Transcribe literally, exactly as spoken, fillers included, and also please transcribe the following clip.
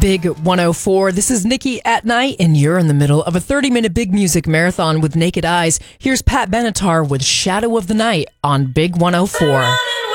Big one oh four. This is Nikki at Night, and you're in the middle of a thirty-minute big music marathon with Naked Eyes. Here's Pat Benatar with Shadow of the Night on Big one oh four.